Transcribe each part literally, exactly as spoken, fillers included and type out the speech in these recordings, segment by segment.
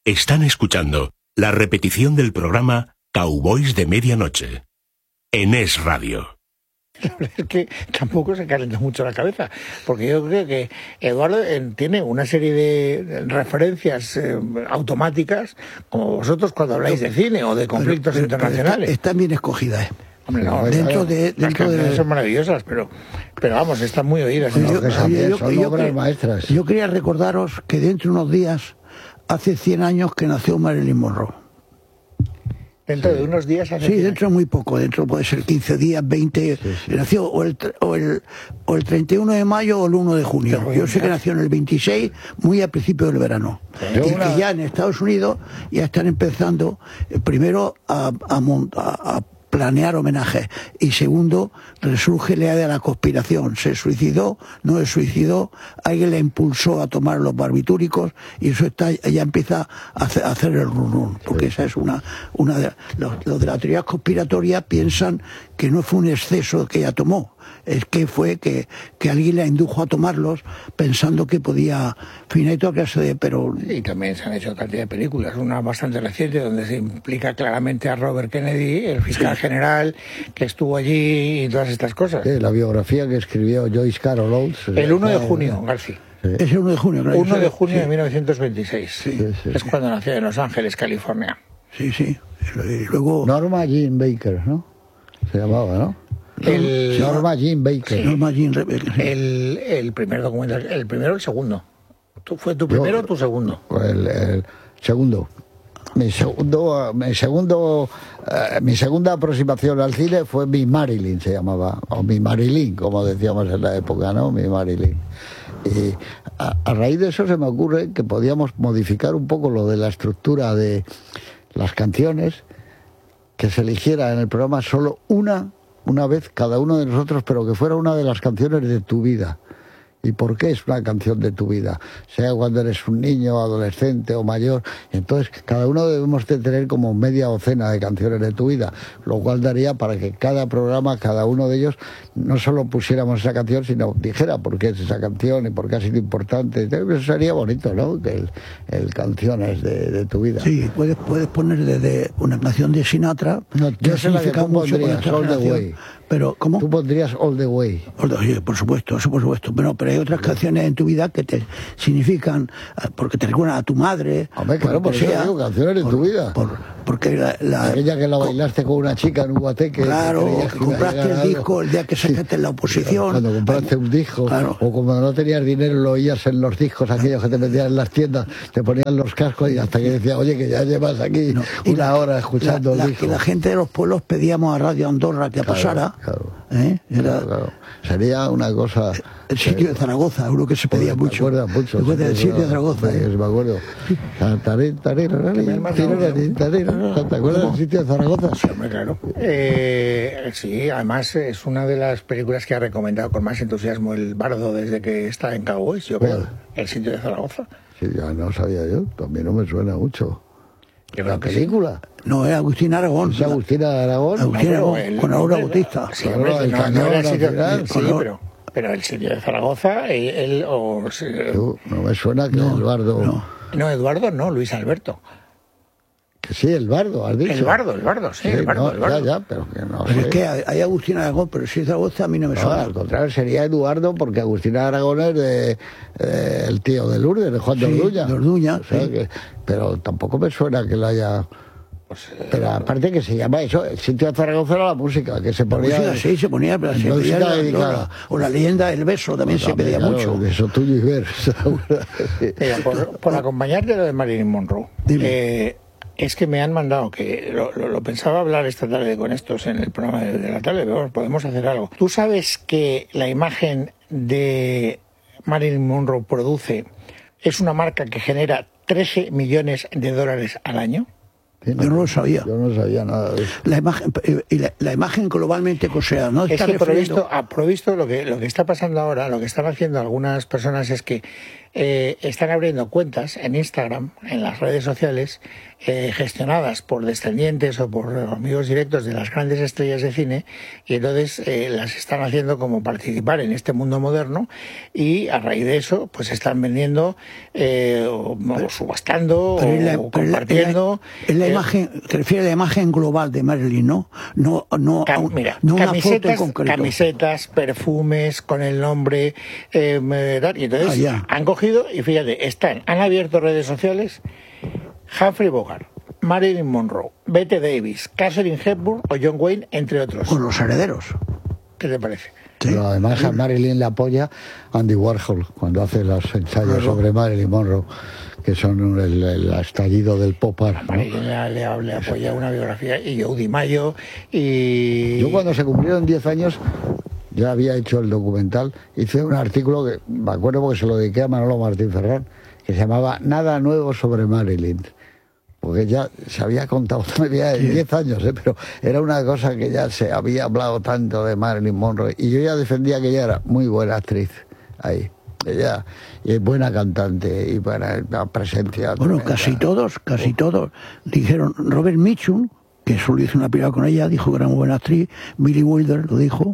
Están escuchando la repetición del programa Cowboys de Medianoche en Es Radio. Es que tampoco se calienta mucho la cabeza, porque yo creo que Eduardo eh, tiene una serie de referencias eh, automáticas, como vosotros cuando habláis de cine o de conflictos pero, pero, internacionales. Pero está, están bien escogidas, ¿eh? Hombre, no, dentro de, dentro las de... son maravillosas, pero, pero vamos, están muy oídas. Yo, ¿no? yo, Son, yo, son yo, obras yo, maestras. Yo quería recordaros que dentro de unos días, hace cien años que nació Marilyn Monroe. Dentro de unos días hace Sí, dentro de muy poco, dentro puede ser quince días, veinte, sí, sí. Nació o el, o, el, o el treinta y uno de mayo o el uno de junio. Yo sé que nació en el veintiséis, muy al principio del verano. Sí, y una... que ya en Estados Unidos ya están empezando, eh, primero a, a, a, a planear homenajes y segundo, resurge la idea de la conspiración. Se suicidó, no se suicidó, alguien le impulsó a tomar los barbitúricos y eso está ya empieza a hacer, a hacer el run run, porque esa es una, una de los, los de la teoría conspiratoria piensan que no fue un exceso que ella tomó, es que fue que, que alguien la indujo a tomarlos pensando que podía, fin, hay toda clase de, pero... Y también se han hecho cantidad de películas, una bastante reciente donde se implica claramente a Robert Kennedy, el fiscal sí. general que estuvo allí y todas estas cosas. Sí, la biografía que escribió Joyce Carol Oates. El uno de junio, García. Sí. Es el uno de junio. Claro. uno de junio sí. de mil novecientos veintiséis. Sí, sí, sí, es cuando nació en Los Ángeles, California. Sí, sí. Y luego... Norma Jean Baker, ¿no? Se llamaba, ¿no? El, Norma Jean Baker. Sí. Norma Jean Baker. Sí. El, el primer documental, el primero o el segundo. ¿Tú, ¿Fue tu primero Yo, o tu segundo? El, el segundo. Mi segundo, mi segundo, uh, mi segunda aproximación al cine fue Mi Marilyn, se llamaba, o Mi Marilyn, como decíamos en la época, ¿no? Mi Marilyn. Y a, a raíz de eso se me ocurre que podíamos modificar un poco lo de la estructura de las canciones, que se eligiera en el programa solo una, una vez cada uno de nosotros, pero que fuera una de las canciones de tu vida. ¿Y por qué es una canción de tu vida? Sea cuando eres un niño, adolescente o mayor. Entonces, cada uno debemos de tener como media docena de canciones de tu vida, lo cual daría para que cada programa, cada uno de ellos, no solo pusiéramos esa canción, sino dijera por qué es esa canción y por qué ha sido importante. Eso sería bonito, ¿no? Que el, el canciones de, de tu vida. Sí, puedes, puedes poner desde una canción de Sinatra. No, yo sé la que tú pondrías, All the Way. Pero, ¿cómo? Tú pondrías All the Way. All the Way, por supuesto, eso por supuesto. Pero, pero hay otras canciones en tu vida que te significan, porque te recuerdan a tu madre. Hombre, claro, por eso sea, digo, canciones en por, tu vida. Por, porque la, la, aquella que la bailaste con una chica en un guateque. Claro, que, que compraste el disco el día que sacaste en la oposición. Cuando compraste un disco, claro. O cuando no tenías dinero lo oías en los discos aquellos que te metían en las tiendas, te ponían los cascos y hasta que decía, oye, que ya llevas aquí no, una la, hora escuchando la, el disco. La, la gente de los pueblos pedíamos a Radio Andorra que claro, pasara. Claro, ¿eh? Era, claro, claro. Sería una cosa... El sitio de Zaragoza, uno que se pedía pues, mucho. Me acuerdo mucho. Después del sitio de Zaragoza. ¿eh? Me acuerdo. ¿Te acuerdas del sitio de Zaragoza? Sí, hombre, claro. Eh, sí, además es una de las películas que ha recomendado con más entusiasmo el Bardo desde que está en Cowboys, yo creo. El sitio de Zaragoza. Sí, ya no sabía yo. También no me suena mucho. ¿La película? Sí. No, es Agustín Aragón. ¿Es Agustín Aragón? Agustín Aragón, el, con Aura Bautista. Sí, hombre, no, no, no era el sitio, sí, pero, pero el sitio de Zaragoza, él... él o, Tú, no me suena que no, Eduardo... No. no, Eduardo no, Luis Alberto. Que sí, el Bardo, has dicho. El Bardo, el Bardo, sí, sí el Bardo, no, el Bardo. Ya, ya, pero que no pero sé. es que hay, hay Agustín Aragón, pero si es Zaragoza a mí no me suena. No, al contrario, sería Eduardo, porque Agustín Aragón es de, eh, el tío de Lourdes, de Juan de sí, Orduña. de Orduña, o sea, sí. que, pero tampoco me suena que la haya... Pues, eh, pero aparte que se llama eso, el sitio de Zaragoza era la música, que se ponía... La música, sí, se ponía, pero se pedía la, la, o la leyenda del beso también, pues se pedía claro, mucho. Eso tuyo y ver. Mira, por, por acompañarte lo de Marilyn Monroe, eh, es que me han mandado, que lo, lo, lo pensaba hablar esta tarde con estos en el programa de, de la tarde, pero podemos hacer algo. ¿Tú sabes que la imagen de Marilyn Monroe produce, es una marca que genera trece millones de dólares al año? Yo no lo sabía. Yo no sabía nada de eso. La imagen, y la, la imagen globalmente, o sea, no está es que referido... provisto, a provisto lo que lo que está pasando ahora, lo que están haciendo algunas personas es que eh, están abriendo cuentas en Instagram, en las redes sociales, eh, gestionadas por descendientes o por amigos directos de las grandes estrellas de cine, y entonces eh, las están haciendo como participar en este mundo moderno, y a raíz de eso pues están vendiendo eh, o, o subastando o, la, o compartiendo. Es la, la, la eh, imagen, te refieres a la imagen global de Marilyn, ¿no? No, no, cam, mira, no una camisetas, foto en concreto. Camisetas, perfumes con el nombre, eh, y entonces ah, han cogido y fíjate, están, han abierto redes sociales. Humphrey Bogart, Marilyn Monroe, Bette Davis, Katharine Hepburn o John Wayne, entre otros. Con los herederos. ¿Qué te parece? Sí. Pero además a Marilyn le apoya Andy Warhol cuando hace los ensayos claro. sobre Marilyn Monroe, que son el, el estallido del pop art, ¿no? Marilyn le, le, le apoya una biografía, y Joe DiMaggio, y... Yo cuando se cumplieron diez años, ya había hecho el documental, hice un artículo que me acuerdo porque se lo dediqué a Manolo Martín Ferrán, que se llamaba Nada nuevo sobre Marilyn. Porque ya se había contado todavía en diez años, ¿eh? Pero era una cosa que ya se había hablado tanto de Marilyn Monroe, y yo ya defendía que ella era muy buena actriz ahí. Ella es buena cantante y buena presencia. Bueno, tremenda. casi todos, casi todos dijeron. Robert Mitchum, que solo hizo una película con ella, dijo que era muy buena actriz. Billy Wilder lo dijo.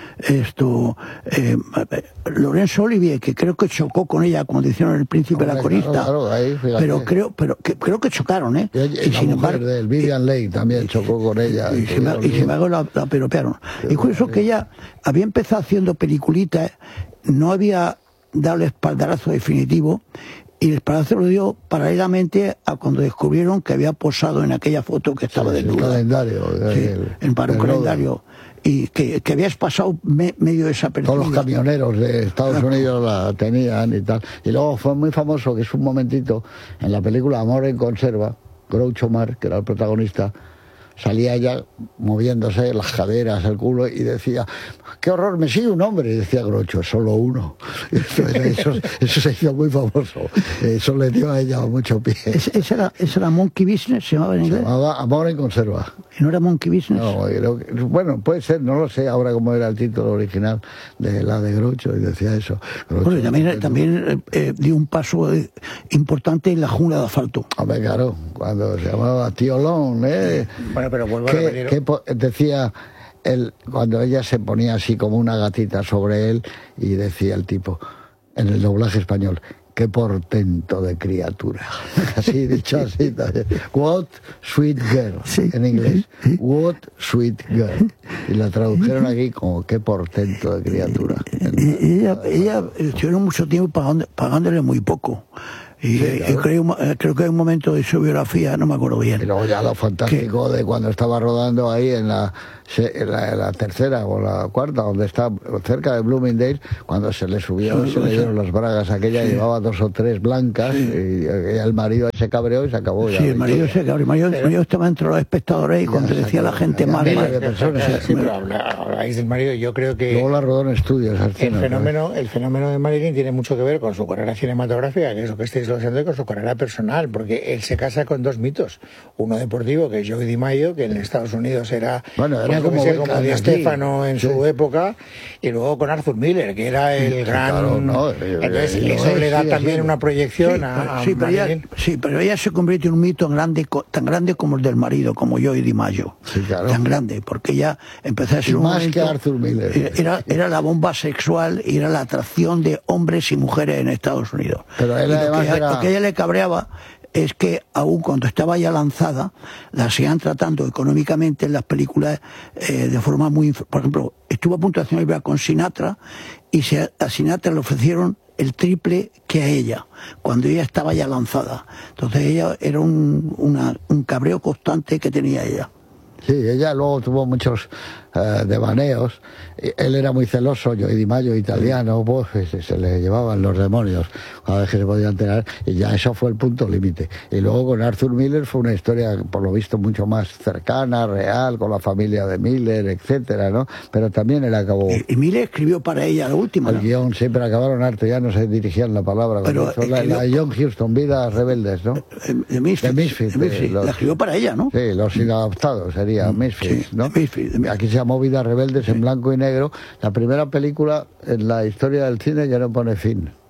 Esto eh, Laurence Olivier, que creo que chocó con ella cuando hicieron El Príncipe de la Corista, claro, claro, ahí, pero creo pero que, creo que chocaron, ¿eh? Y, y, y la sin mujer embargo, de Vivian Leigh también y, chocó con ella. Y, y, sin embargo la, la peropearon. Y curioso que ella había empezado haciendo peliculitas, no había dado el espaldarazo definitivo, y el espaldarazo lo dio paralelamente a cuando descubrieron que había posado en aquella foto que estaba sí, desnuda. El calendario. Sí, el, en para un calendario. Y que, que habías pasado me, medio desapercibido. Todos los camioneros de Estados Unidos la tenían y tal. Y luego fue muy famoso, que es un momentito, en la película Amor en Conserva, Groucho Marx, que era el protagonista, salía ella moviéndose las caderas, el culo, y decía: qué horror, me sigue un hombre. Y decía Groucho: solo uno. Eso, eso, eso se hizo muy famoso. Eso le dio a ella mucho pie. ¿Ese era, ese era Monkey Business? ¿Se llamaba en inglés? Se llamaba Amor en Conserva. ¿Y no era Monkey Business? No, creo que, bueno, puede ser, no lo sé ahora cómo era el título original de la de Groucho, y decía eso. Groucho, bueno, y también, también eh, dio un paso eh, importante en La jungla de asfalto. Hombre, claro, cuando se llamaba Tío Long, ¿eh? Bueno, pero vuelvo que, a repetir. Que decía él, cuando ella se ponía así como una gatita sobre él, y decía el tipo, en el doblaje español: qué portento de criatura. Así, dicho así también. What sweet girl, sí, en inglés. Sí. What sweet girl. Y la tradujeron aquí como qué portento de criatura. Y ella, ella estuvieron mucho tiempo pagando, pagándole muy poco. Y sí, claro. creo, creo que hay un momento de su biografía, no me acuerdo bien. Y luego ya lo fantástico que, de cuando estaba rodando ahí en la, en la, en la tercera o la cuarta, donde está cerca de Bloomingdale, cuando se le subieron, sí, se le dieron las bragas, aquella sí. llevaba dos o tres blancas, sí. y, y el marido se cabreó y se acabó. Sí, ya, el marido se cabreó. El marido, el marido estaba entre los espectadores y cuando decía a la gente más... Sí, pero habláis del marido, yo creo que... Luego la rodó en estudios. El fenómeno, el fenómeno de Marilyn tiene mucho que ver con su carrera cinematográfica, que es lo que estáis haciendo, y con su carrera personal, porque él se casa con dos mitos. Uno deportivo, que es Joe DiMaggio, que en Estados Unidos era, bueno, era como, como, como Di Stéfano en sí. su época, y luego con Arthur Miller, que era el sí, gran... Claro, no, entonces, yo, eso yo, le da sí, también sí, una proyección sí, a, a sí, pero ella, sí, pero ella se convierte en un mito grande, tan grande como el del marido, como Joe DiMaggio. Sí, claro. Tan grande, porque ella empezó a ser un más momento, que Arthur Miller. Era, era la bomba sexual y era la atracción de hombres y mujeres en Estados Unidos. Pero él además lo, que, era... lo que a ella le cabreaba es que aún cuando estaba ya lanzada, la sigan tratando económicamente en las películas eh, de forma muy... Por ejemplo, estuvo a punto de hacer una película con Sinatra, y se, a Sinatra le ofrecieron el triple que a ella, cuando ella estaba ya lanzada. Entonces ella era un, una, un cabreo constante que tenía ella. Sí, ella luego tuvo muchos uh, devaneos. Él era muy celoso, yo y Di Maggio, italiano, pues se, se le llevaban los demonios cada vez que se podía enterar, y ya eso fue el punto límite. Y luego con Arthur Miller fue una historia, por lo visto, mucho más cercana, real, con la familia de Miller, etcétera, ¿no? Pero también él acabó... Y, y Miller escribió para ella la última, el ¿no? guión, sí, pero acabaron harto, ya no se dirigían la palabra. Pero la, la John Huston, Vidas Rebeldes, ¿no? De Misfits. De Misfits, de Misfits. Los, la escribió para ella, ¿no? Sí, los inadaptados sería mm, Misfits, sí, ¿no? Misfits, de Misfits. Aquí se llamó Vidas Rebeldes, sí. En blanco y negro. La primera película en la historia del cine ya no pone fin.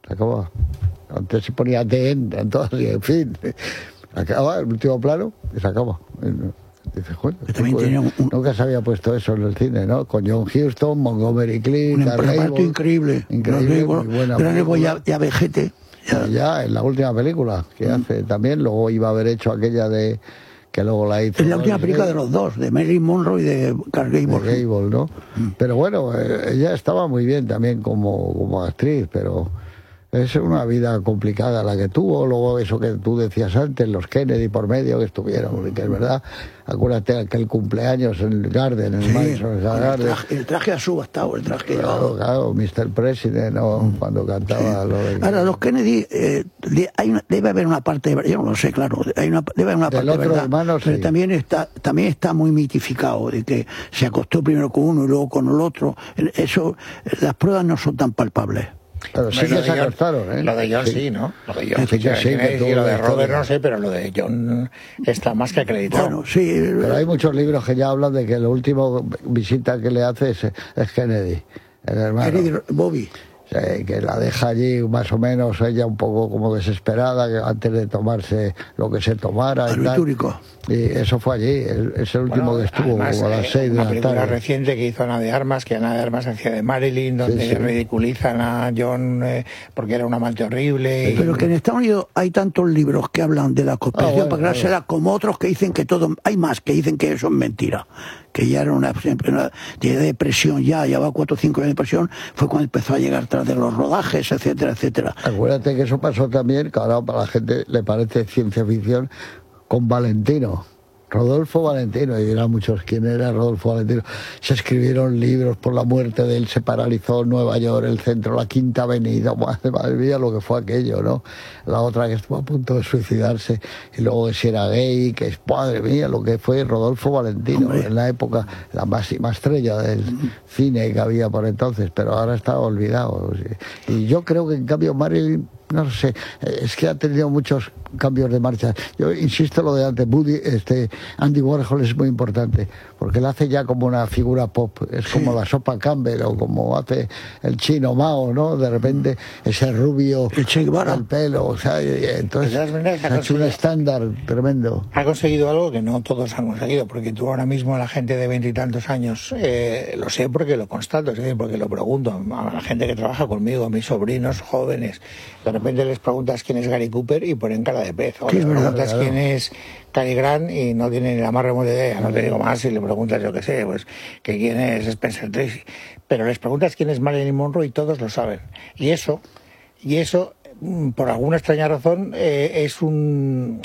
se acababa. Antes se ponía The End, entonces, en fin, acaba el último plano y se acaba. Dices, bueno, también tenía un, nunca se había puesto eso en el cine, ¿no? Con John Huston, Montgomery Clift, un reparto increíble, increíble, no, muy buena. Pero luego ya, ya vejete. Ya. ya en la última película que mm. hace también, luego iba a haber hecho aquella de que luego la hizo. Es la última película de los dos, de Marilyn Monroe y de Clark Gable. De Gable, ¿no? Mm. Pero bueno, ella estaba muy bien también como, como actriz, pero es una vida complicada la que tuvo. Luego eso que tú decías antes, los Kennedy por medio que estuvieron, que es verdad. Acuérdate aquel cumpleaños en el Garden, en el sí, Madison Garden. El traje, el traje ha subastado, el traje. Claro, claro, mister President, ¿no? Mm. Cuando cantaba sí. lo de... Ahora, los Kennedy, eh, hay una, debe haber una parte, de, yo no lo sé, claro, hay una, debe haber una Del parte otro de verdad, hermano, pero sí. también está, también está muy mitificado, de que se acostó primero con uno y luego con el otro. Eso, las pruebas no son tan palpables. Pero sí que se acostaron, ¿eh? Lo de John sí, sí ¿no? Lo de John sí, que sí. Que que lo de Robert no sé, pero lo de John está más que acreditado. Bueno, sí. Pero hay muchos libros que ya hablan de que la última visita que le hace es, es Kennedy, el hermano. Kennedy, Bobby. Sí, que la deja allí más o menos ella un poco como desesperada antes de tomarse lo que se tomara y tal. Y eso fue allí, es el último bueno, que estuvo además, como a las seis de la tarde. Una película reciente que hizo Ana de Armas, que Ana de Armas hacía de Marilyn, donde sí, sí. ridiculizan a John eh, porque era un amante horrible. Pero y... que en Estados Unidos hay tantos libros que hablan de la conspiración ah, bueno, para creársela, bueno. como otros que dicen que todo, hay más que dicen que eso es mentira. Que ya era una, una de depresión, ya llevaba cuatro o cinco años de depresión, fue cuando empezó a llegar tras de los rodajes, etcétera, etcétera. Acuérdate que eso pasó también, que ahora para la gente le parece ciencia ficción, con Valentino. Rodolfo Valentino, y dirán muchos quién era Rodolfo Valentino. Se escribieron libros por la muerte de él, se paralizó Nueva York, el centro, la Quinta Avenida, madre, madre mía lo que fue aquello, ¿no? La otra que estuvo a punto de suicidarse, y luego que si era gay, que es, madre mía, lo que fue Rodolfo Valentino, Hombre. en la época, la máxima estrella del cine que había por entonces, pero ahora está olvidado. Y yo creo que en cambio Marilyn, no sé, es que ha tenido muchos cambios de marcha. Yo insisto lo de antes, Woody, este, Andy Warhol es muy importante, porque él hace ya como una figura pop, es como la sopa Campbell o como hace el chino Mao, ¿no? De repente ese rubio, el Che Guevara, el pelo, o sea, entonces ha hecho un estándar tremendo. Ha conseguido algo que no todos han conseguido, porque tú ahora mismo a la gente de veintitantos años, eh, lo sé porque lo constato, es decir, porque lo pregunto a la gente que trabaja conmigo, a mis sobrinos jóvenes. De repente les preguntas quién es Gary Cooper y ponen cara de pez. O les preguntas claro. quién es Cary Grant y no tienen ni la más remota idea. No te digo más si le preguntas, yo qué sé, pues que quién es Spencer Tracy. Pero les preguntas quién es Marilyn Monroe y todos lo saben. Y eso, y eso por alguna extraña razón, eh, es un,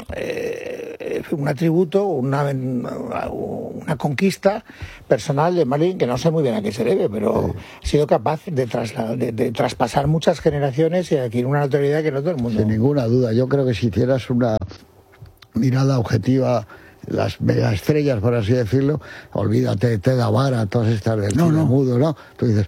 eh, un atributo, una, una conquista personal de Marilyn que no sé muy bien a qué se debe, pero sí. ha sido capaz de, trasladar, de, de traspasar muchas generaciones y adquirir una notoriedad que no todo el mundo. Sin ninguna duda. Yo creo que si hicieras una mirada objetiva, las megaestrellas, por así decirlo, olvídate de Teda Vara, todas estas del no, cine no. mudo, ¿no? Tú dices,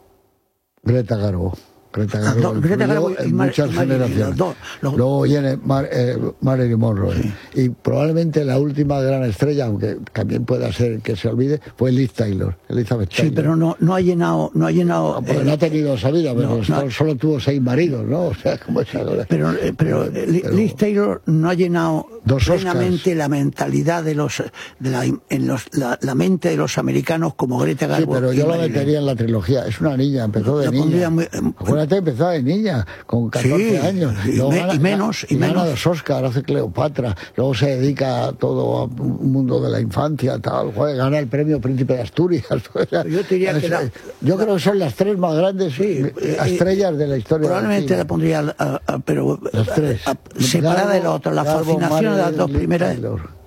Greta Garbo. Greta Garbo, no, Greta Garbo y en Mar muchas Mar generaciones. Mar los, Luego viene Mar eh, Marilyn Monroe. Sí. Y probablemente la última gran estrella, aunque también pueda ser que se olvide, fue Liz Taylor, Elizabeth Taylor. Sí, pero no, no ha llenado... No ha llenado no, eh, no ha tenido esa vida, pero no, solo, no, solo tuvo seis maridos, ¿no? O sea, como esa... Pero, eh, pero, pero Liz Taylor no ha llenado dos plenamente Oscars. La mentalidad de los... De la, en los la, la mente de los americanos como Greta Garbo. Sí, pero yo la metería en la trilogía. Es una niña, empezó de la niña. Muy, eh, empezó de niña, con catorce sí, años. Y, me, gana, y menos. Y, y gana menos. los Oscars, hace Cleopatra. Luego se dedica a todo a un mundo de la infancia, tal. Joder, gana el premio Príncipe de Asturias. Yo, diría es, que la, yo creo que son las tres más grandes sí, estrellas de la historia. Probablemente la pondría, a, a, pero las tres. A, a, separada de la otra. La Garbo, fascinación Marilyn, de las dos primeras.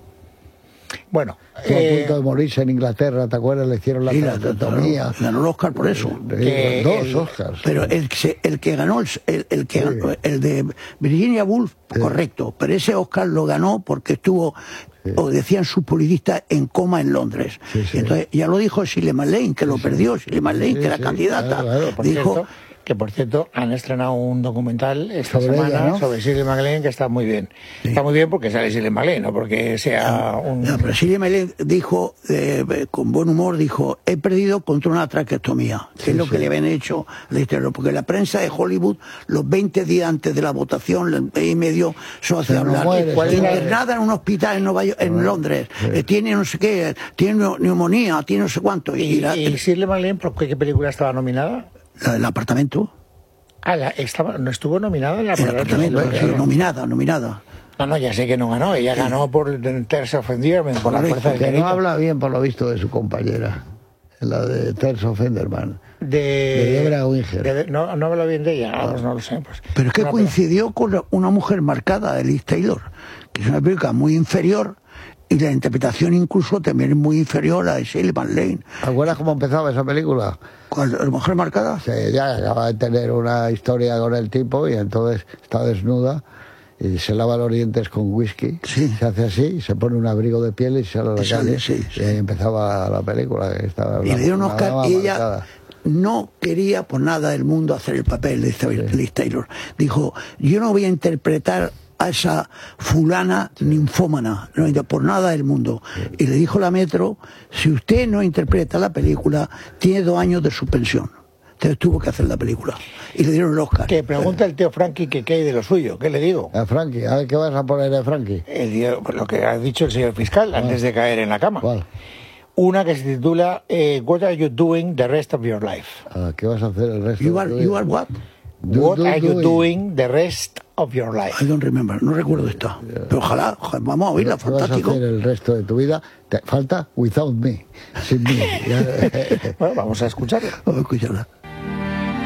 Bueno, estuvo eh, a punto de morirse en Inglaterra, ¿te acuerdas? Le hicieron la traqueotomía. Ganó el Oscar por eso. Que dos el, Oscars. Pero el, el que ganó, el, el que sí. ganó, el de Virginia Woolf, sí. correcto. Pero ese Oscar lo ganó porque estuvo, sí. o decían sus publicistas, en coma en Londres. Sí, sí. Entonces, ya lo dijo Shirley MacLaine, que lo sí, perdió. Shirley MacLaine, sí, que era sí, candidata. Claro, claro. Por dijo. Cierto, que por cierto han estrenado un documental esta Sobre semana ella, ¿no? sobre Shirley MacLaine, que está muy bien. Sí. Está muy bien porque sale Shirley MacLaine, no porque sea un... No, pero Shirley MacLaine dijo, eh, con buen humor, dijo, he perdido contra una traqueostomía, que Sí, es lo sí. que le habían hecho al exterior, porque la prensa de Hollywood, los veinte días antes de la votación, y medio, se hace Pero no hablar. muere, ¿Cuál sí. es internada en un hospital en Nueva York, en Londres, Sí. eh, tiene no sé qué, tiene neumonía, tiene no sé cuánto. Y, ¿Y, la- y Shirley MacLaine por qué, qué película estaba nominada? la- el apartamento, Ah, la, estaba, no estuvo nominada en la el primera apartamento, película, sí, claro. nominada, nominada. No, no, ya sé que no ganó. Ella ganó por Terms of Endearment, por la Correcto, fuerza del Que cariño. no habla bien, por lo visto, de su compañera, la de Terso Fenderman. De, de Debra Winger. de- no, no hablo bien de ella, ah, pues no lo sé. Pues. Pero es que Una coincidió con la- una mujer marcada, de Liz Taylor, que es una película muy inferior y la interpretación incluso también es muy inferior a de Shirley MacLaine. ¿Te acuerdas cómo empezaba esa película? ¿Cuál? ¿La mujer marcada? Que ya acaba de tener una historia con el tipo y entonces está desnuda y se lava los dientes con whisky, Sí. se hace así, se pone un abrigo de piel y sale a la Y sale, calle. sí, sí. Y ahí empezaba la película. Que estaba Y le dieron una Oscar dama y ella marcada. no quería por nada del mundo hacer el papel de esta Liz Taylor. Dijo, yo no voy a interpretar a esa fulana ninfómana, no, por nada del mundo. Y le dijo la Metro, si usted no interpreta la película, tiene dos años de suspensión. Entonces tuvo que hacer la película. Y le dieron el Oscar. Que pregunta el tío Frankie que qué hay de lo suyo. ¿Qué le digo? A Frankie, a ver qué vas a poner de Frankie. El tío- pues lo que ha dicho el señor fiscal antes de caer en la cama. ¿Cuál? Una que se titula eh, What are you doing the rest of your life? Ah, ¿qué vas a hacer el resto You de are, tu you vida? are what? Do- What do- are you doing. doing the rest of your life? I don't remember, no recuerdo esto. Pero ojalá, ojalá, vamos a oírla, ¿Qué vas a fantástico. hacer el resto de tu vida? Te falta Without Me, sin mí. Ya- Bueno, vamos a escucharla. Vamos a escucharla.